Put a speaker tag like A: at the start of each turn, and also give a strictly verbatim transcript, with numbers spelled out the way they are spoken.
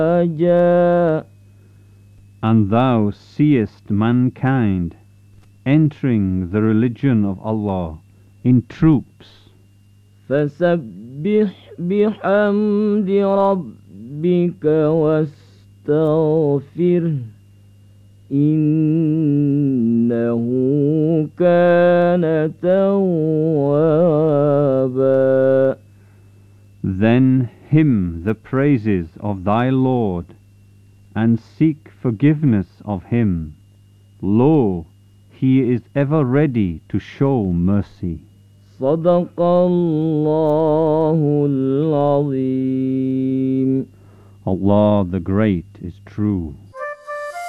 A: أفواجا.
B: And thou seest mankind entering the religion of Allah in troops.
A: فسبح بحمد ربك واستغفره إنه كان توابا.
B: Then hymn the praises of thy Lord, and seek forgiveness of him. Lo, he is ever ready to show mercy.
A: صدق الله العظيم.
B: Allah the Great is true.